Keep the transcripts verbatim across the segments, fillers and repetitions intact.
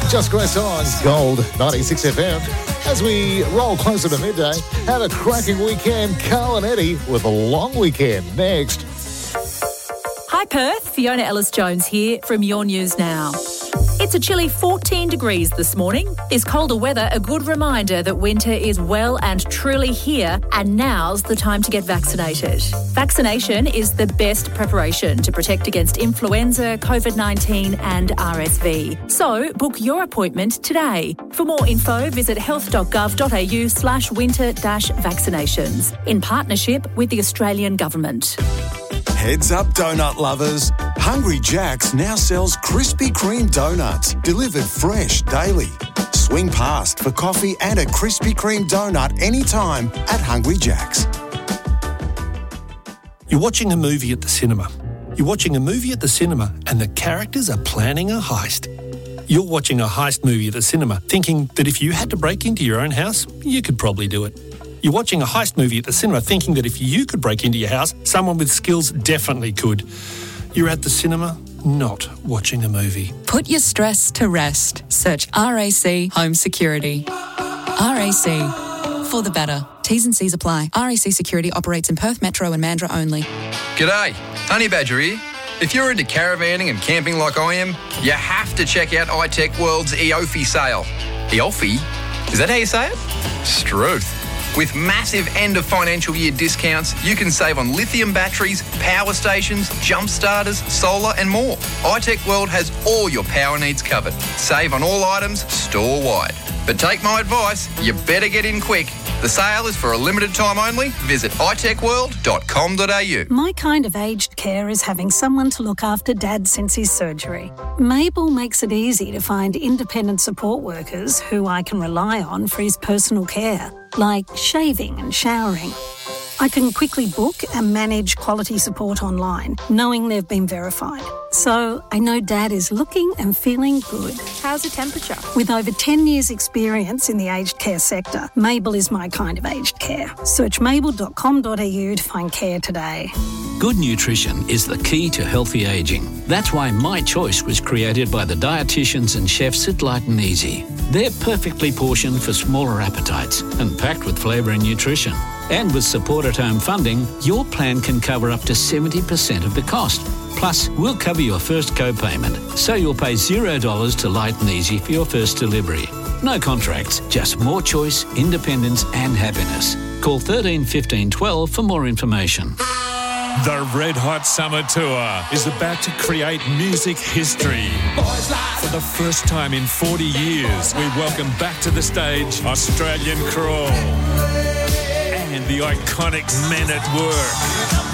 Just Grace on Gold ninety-six F M. As we roll closer to midday, have a cracking weekend. Carl and Eddie with a long weekend next. Hi Perth, Fiona Ellis-Jones here from Your News Now. It's a chilly fourteen degrees this morning. This colder weather a good reminder that winter is well and truly here, and now's the time to get vaccinated. Vaccination is the best preparation to protect against influenza, COVID nineteen and R S V. So book your appointment today. For more info, visit health.gov.au slash winter dash vaccinations in partnership with the Australian Government. Heads up, donut lovers. Hungry Jack's now sells Krispy Kreme donuts, delivered fresh daily. Swing past for coffee and a Krispy Kreme donut anytime at Hungry Jack's. You're watching a movie at the cinema. You're watching a movie at the cinema and the characters are planning a heist. You're watching a heist movie at the cinema thinking that if you had to break into your own house, you could probably do it. You're watching a heist movie at the cinema thinking that if you could break into your house, someone with skills definitely could. You're at the cinema, not watching a movie. Put your stress to rest. Search R A C Home Security. R A C, for the better. T's and C's apply. R A C Security operates in Perth Metro and Mandurah only. G'day, Honey Badger here. If you're into caravanning and camping like I am, you have to check out iTech World's Eofi sale. Eofi? Is that how you say it? Struth. With massive end of financial year discounts, you can save on lithium batteries, power stations, jump starters, solar and more. iTech World has all your power needs covered. Save on all items store-wide. But take my advice, you better get in quick. The sale is for a limited time only. Visit i tech world dot com dot a u. My kind of aged care is having someone to look after Dad since his surgery. Mabel makes it easy to find independent support workers who I can rely on for his personal care, like shaving and showering. I can quickly book and manage quality support online, knowing they've been verified. So I know Dad is looking and feeling good. How's the temperature? With over ten years experience in the aged care sector, Mabel is my kind of aged care. Search mabel dot com dot a u to find care today. Good nutrition is the key to healthy ageing. That's why My Choice was created by the dietitians and chefs at Light and Easy. They're perfectly portioned for smaller appetites and packed with flavour and nutrition. And with Support at Home funding, your plan can cover up to seventy percent of the cost. Plus, we'll cover your first co-payment, so you'll pay zero dollars to Light and Easy for your first delivery. No contracts, just more choice, independence and happiness. Call thirteen fifteen twelve for more information. The Red Hot Summer Tour is about to create music history. For the first time in forty years, we welcome back to the stage Australian Crawl and the iconic Men at Work.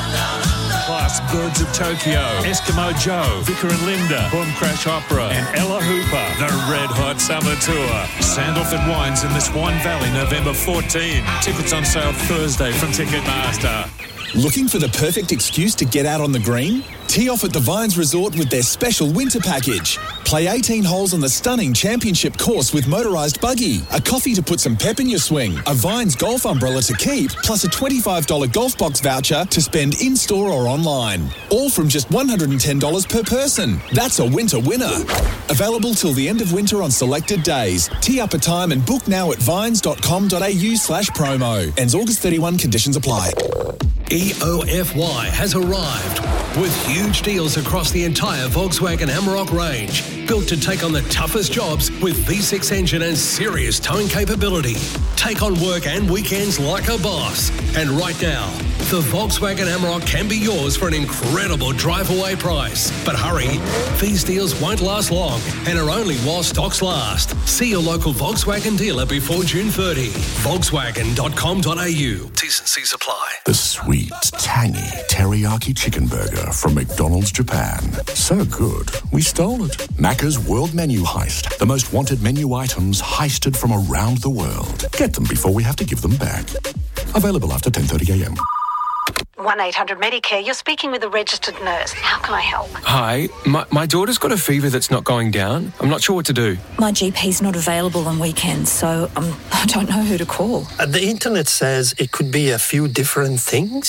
Plus Birds of Tokyo, Eskimo Joe, Vicar and Linda, Boom Crash Opera and Ella Hooper. The Red Hot Summer Tour. Sandalwood and Wines in the Swan Valley, November fourteenth. Tickets on sale Thursday from Ticketmaster. Looking for the perfect excuse to get out on the green? Tee off at the Vines Resort with their special winter package. Play eighteen holes on the stunning championship course with motorised buggy, a coffee to put some pep in your swing, a Vines golf umbrella to keep, plus a twenty-five dollars golf box voucher to spend in-store or online. All from just one hundred ten dollars per person. That's a winter winner. Available till the end of winter on selected days. Tee up a time and book now at vines dot com dot a u slash promo. Ends August thirty-first, conditions apply. E O F Y has arrived with huge deals across the entire Volkswagen Amarok range. Built to take on the toughest jobs with V six engine and serious towing capability. Take on work and weekends like a boss. And right now, the Volkswagen Amarok can be yours for an incredible drive-away price. But hurry, these deals won't last long and are only while stocks last. See your local Volkswagen dealer before June thirtieth. Volkswagen dot com dot a u. T's and C's apply. The sweet, tangy teriyaki chicken burger from McDonald's Japan. So good, we stole it. Macca's World Menu Heist. The most wanted menu items heisted from around the world. Get them before we have to give them back. Available after ten thirty a m. one eight hundred Medicare, you're speaking with a registered nurse. How can I help? Hi, my, my daughter's got a fever that's not going down. I'm not sure what to do. My G P's not available on weekends, so um, I don't know who to call. Uh, the internet says it could be a few different things.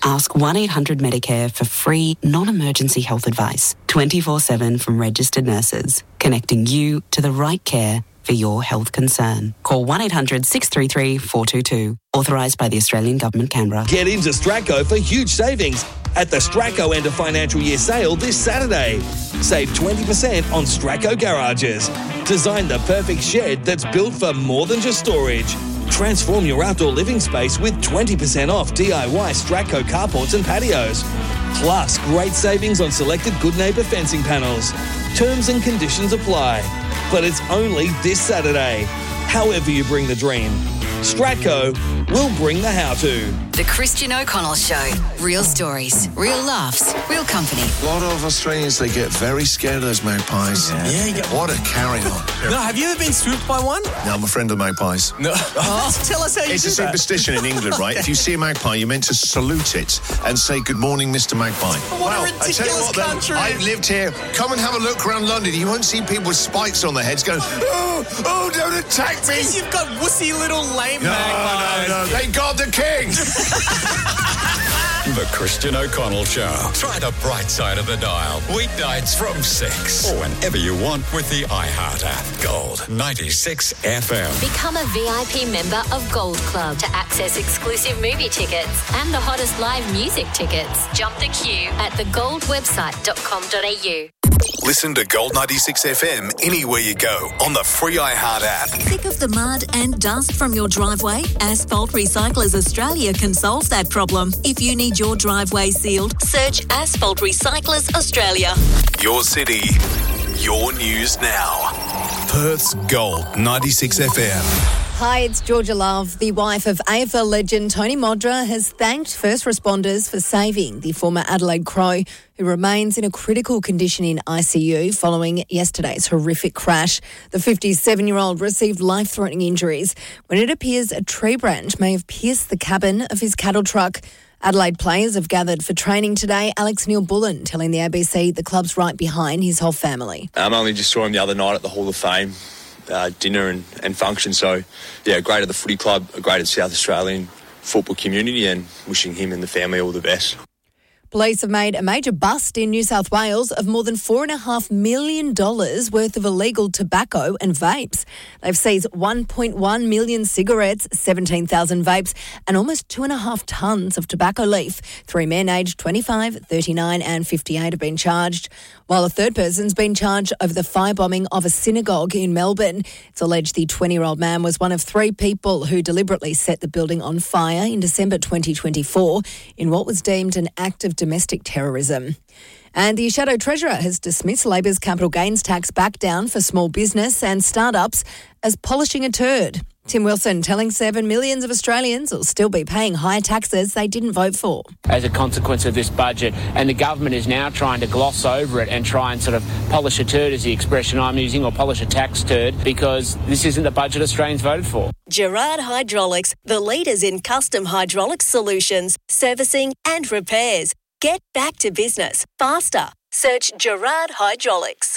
Ask one eight hundred Medicare for free, non-emergency health advice, twenty-four seven from registered nurses, connecting you to the right care for your health concern. Call one eight hundred six three three four two two. Authorised by the Australian Government, Canberra. Get into Stratco for huge savings at the Stratco end of financial year sale this Saturday. Save twenty percent on Stratco garages. Design the perfect shed that's built for more than just storage. Transform your outdoor living space with twenty percent off D I Y Stratco carports and patios. Plus, great savings on selected Good Neighbour fencing panels. Terms and conditions apply. But it's only this Saturday. However you bring the dream, Stratco will bring the how-to. The Christian O'Connell Show. Real stories, real laughs, real company. A lot of Australians, they get very scared of those magpies. Yeah, yeah you get... What a carry-on. No, have you ever been swooped by one? No, I'm a friend of magpies. No. Oh, tell us how you it's do It's a superstition that. in England, right? If you see a magpie, you're meant to salute it and say, good morning, Mister Magpie. What well, a ridiculous I tell you what, country. then, I've lived here. Come and have a look around London. You won't see people with spikes on their heads going, oh, oh, don't attack me. Because you've got wussy little lame no, magpies. No, no, no. Thank God the king. The Christian O'Connell Show. Try the bright side of the dial. Weeknights from six. Or whenever you want with the iHeart app. Gold ninety-six F M. Become a V I P member of Gold Club to access exclusive movie tickets and the hottest live music tickets. Jump the queue at the gold website dot com dot a u. Listen to Gold ninety-six F M anywhere you go on the free iHeart app. Sick of the mud and dust from your driveway? Asphalt Recyclers Australia can solve that problem. If you need your driveway sealed, search Asphalt Recyclers Australia. Your city, your news now. Perth's Gold ninety-six F M. Hi, it's Georgia Love. The wife of A F L legend Tony Modra has thanked first responders for saving the former Adelaide Crow, who remains in a critical condition in I C U following yesterday's horrific crash. The fifty-seven-year-old received life-threatening injuries when it appears a tree branch may have pierced the cabin of his cattle truck. Adelaide players have gathered for training today. Alex Neil-Bullen telling the A B C the club's right behind his whole family. I um, only just saw him the other night at the Hall of Fame. Uh, dinner and, and function. So, yeah, great at the footy club, a great at South Australian football community, and wishing him and the family all the best. Police have made a major bust in New South Wales of more than four point five million dollars worth of illegal tobacco and vapes. They've seized one point one million cigarettes, seventeen thousand vapes and almost two and a half tonnes of tobacco leaf. Three men aged twenty-five, thirty-nine and fifty-eight have been charged, while a third person's been charged over the firebombing of a synagogue in Melbourne. It's alleged the twenty-year-old man was one of three people who deliberately set the building on fire in December twenty twenty-four in what was deemed an act of domestic terrorism. And the Shadow Treasurer has dismissed Labor's capital gains tax back down for small business and startups as polishing a turd. Tim Wilson telling Seven millions of Australians will still be paying higher taxes they didn't vote for. As a consequence of this budget, and the government is now trying to gloss over it and try and sort of polish a turd is the expression I'm using, or polish a tax turd, because this isn't the budget Australians voted for. Gerard Hydraulics, the leaders in custom hydraulic solutions, servicing and repairs. Get back to business faster. Search Gerard Hydraulics.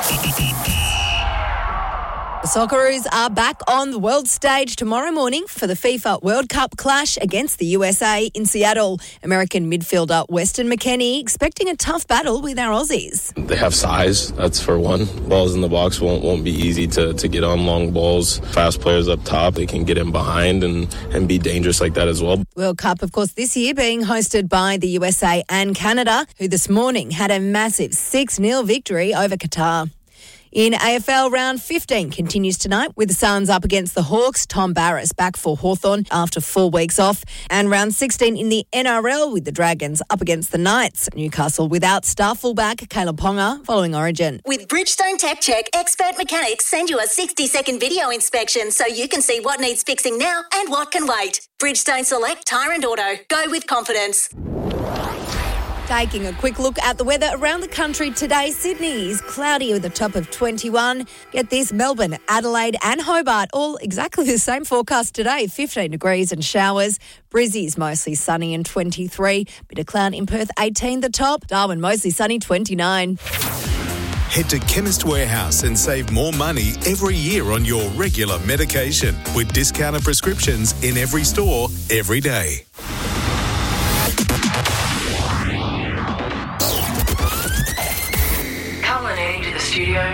The Socceroos are back on the world stage tomorrow morning for the FIFA World Cup clash against the U S A in Seattle. American midfielder Weston McKennie expecting a tough battle with our Aussies. They have size, that's for one. Balls in the box won't won't be easy to, to get on long balls. Fast players up top, they can get in behind and, and be dangerous like that as well. World Cup, of course, this year being hosted by the U S A and Canada, who this morning had a massive six nil victory over Qatar. In A F L, round fifteen continues tonight with the Suns up against the Hawks. Tom Barras back for Hawthorn after four weeks off. And round sixteen in the N R L with the Dragons up against the Knights. Newcastle without star fullback Caleb Ponga following Origin. With Bridgestone Tech Check, expert mechanics send you a sixty-second video inspection so you can see what needs fixing now and what can wait. Bridgestone Select Tyre and Auto. Go with confidence. Taking a quick look at the weather around the country today. Sydney is cloudy with a top of twenty-one. Get this, Melbourne, Adelaide and Hobart all exactly the same forecast today, fifteen degrees and showers. Brizzy's mostly sunny and twenty-three. Bit of cloud in Perth, eighteen the top. Darwin mostly sunny, twenty-nine. Head to Chemist Warehouse and save more money every year on your regular medication with discounted prescriptions in every store every day.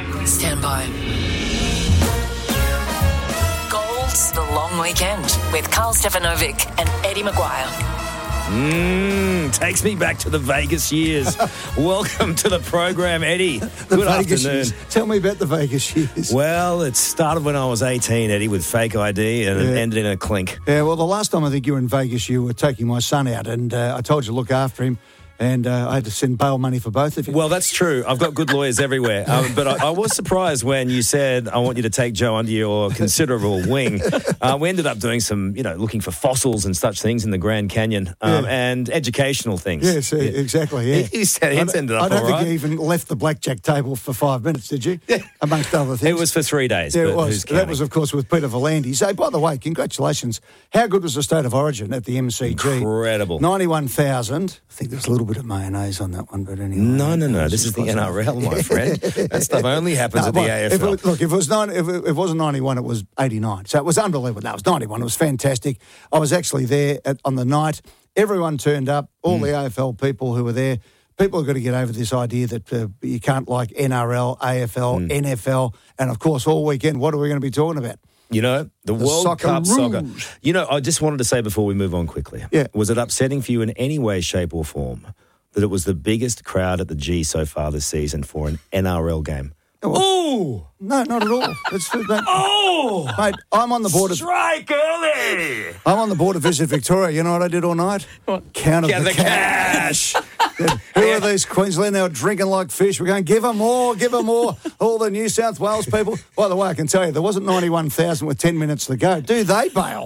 Stand by. Gold's The Long Weekend with Carl Stefanovic and Eddie Maguire. Mmm, takes me back to the Vegas years. Welcome to the program, Eddie. The Good Vegas afternoon. Years. Tell me about the Vegas years. Well, it started when I was eighteen, Eddie, with fake I D, and Yeah. it ended in a clink. Yeah, well, the last time I think you were in Vegas, you were taking my son out, and uh, I told you to look after him, and uh, I had to send bail money for both of you. Well, that's true. I've got good lawyers everywhere. Um, but I, I was surprised when you said, I want you to take Joe under your considerable wing. Uh, we ended up doing some, you know, looking for fossils and such things in the Grand Canyon um, Yeah. and educational things. Yes, yeah. exactly, yeah. He said it's ended up I don't all think right. you even left the blackjack table for five minutes, did you? Amongst other things. It was for three days. Yeah, but it was. who's That counting? was, of course, with Peter Volandis. Hey, by the way, congratulations. How good was the State of Origin at the M C G? Incredible. ninety-one thousand. I think there's a little bit of mayonnaise on that one, but anyway. No, no, no. This is the N R L, my friend. That stuff only happens No, at the well, A F if L. it, look, if it was nine, if it, if it wasn't ninety-one, it was eighty-nine. So it was unbelievable. No, it was ninety-one. It was fantastic. I was actually there at, on the night. Everyone turned up. All Mm. the A F L people who were there. People have got to get over this idea that uh, you can't like N R L, A F L, Mm. N F L, and of course all weekend. What are we going to be talking about? You know, the, The World Cup soccer. Socceroos. You know, I just wanted to say before we move on quickly. Yeah. Was it upsetting for you in any way, shape, or form that it was the biggest crowd at the G so far this season for an N R L game? Oh! No, not at all. It's, mate, oh! Mate, I'm on the board of... Strike early! I'm on the board of Visit Victoria. You know what I did all night? What? Counted Count the, the cash. Who are these Queensland? They were drinking like fish. We're going, give them more, give them more. All the New South Wales people. By the way, I can tell you, there wasn't ninety-one thousand with ten minutes to go. Do they bail?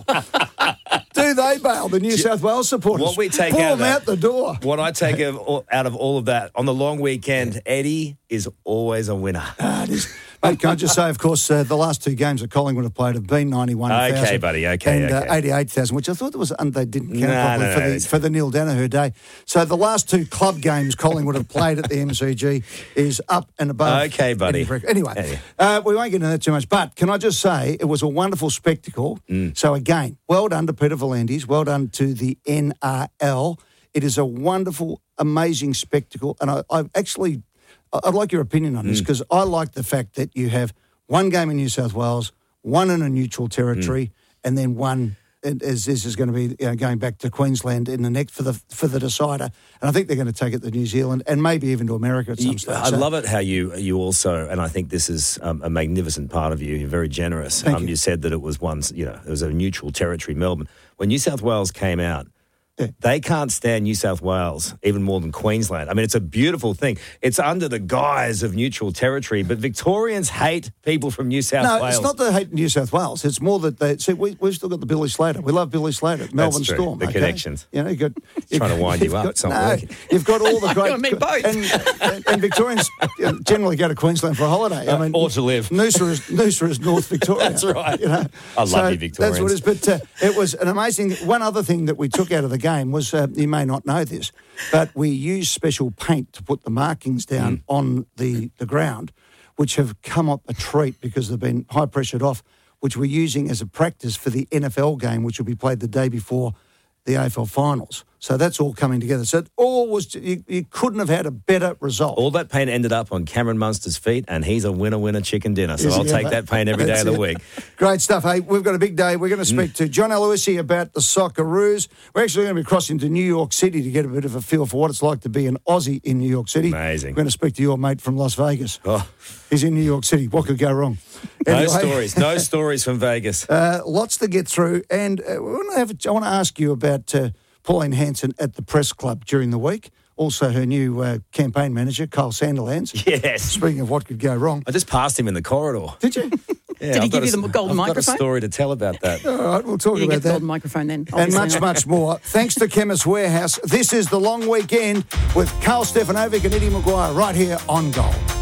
Do they bail, the New South Wales supporters? What we take Pull out of them that, out the door. What I take of, all- out of all of that on the long weekend, Eddie is always a winner. Ah, it is. Mate, can I just say, of course, uh, the last two games that Collingwood have played have been ninety-one thousand. Okay, buddy, okay, And okay. Uh, eighty-eight thousand, which I thought was, and they didn't count No, properly no, for, no, the, it's- for the Neil Danaher day. So the last two club games Collingwood have played at the M C G is up and above. Okay, buddy. Eddie Brick. Anyway, Anyway. Uh, we won't get into that too much, but can I just say it was a wonderful spectacle. Mm. So again, well done to Peter Volandis, well done to the N R L. It is a wonderful, amazing spectacle, and I, I've actually... I'd like your opinion on this Mm. because I like the fact that you have one game in New South Wales, one in a neutral territory, Mm. and then one and as this is going to be you know, going back to Queensland in the next for the for the decider. And I think they're going to take it to New Zealand and maybe even to America at some You- stage. I So- love it how you you also, and I think this is um, a magnificent part of you. You're very generous. Thank um, you. you said that it was once, you know, it was a neutral territory, Melbourne. When New South Wales came out, they can't stand New South Wales even more than Queensland. I mean, it's a beautiful thing. It's under the guise of neutral territory, but Victorians hate people from New South no, Wales. it's not that they hate New South Wales. It's more that they see. We, we've still got the Billy Slater. We love Billy Slater, Melbourne true. Storm. The okay? connections. You know, you got you've- Trying to wind you you've up. got- It's not no, working. You've got all the great. You and me both. And, and, and Victorians you know, generally go to Queensland for a holiday. I Uh, mean, or to live. Noosa is Noosa is North Victoria. That's right. You know, I love So you, Victorians. That's what it is. But uh, it was an amazing. One other thing that we took out of the game was uh, you may not know this, but we used special paint to put the markings down Mm. on the, the ground, which have come up a treat because they've been high pressured off, which we're using as a practice for the N F L game, which will be played the day before the A F L finals. So that's all coming together. So it all was, you, you couldn't have had a better result. All that paint ended up on Cameron Munster's feet, and he's a winner, winner chicken dinner. So Is I'll he take ever? that paint every day That's of the it. week. Great stuff. Hey, we've got a big day. We're going to speak to John Aloisi about the Socceroos. We're actually going to be crossing to New York City to get a bit of a feel for what it's like to be an Aussie in New York City. Amazing. We're going to speak to your mate from Las Vegas. Oh. He's in New York City. What could go wrong? No Anyway, stories. No stories from Vegas. Uh, lots to get through. And uh, we want to have, I want to ask you about uh, Pauline Hanson at the press club during the week. Also, her new uh, campaign manager, Kyle Sandilands. Yes. Speaking of what could go wrong. I just passed him in the corridor. Did you? Yeah, Did he I've give got you a- the golden I've microphone? got a story to tell about that. All right, we'll talk You about get the that. golden microphone then. And obviously. much, much more. Thanks to Chemist Warehouse. This is the long weekend with Carl Stefanovic and Eddie Maguire right here on Gold.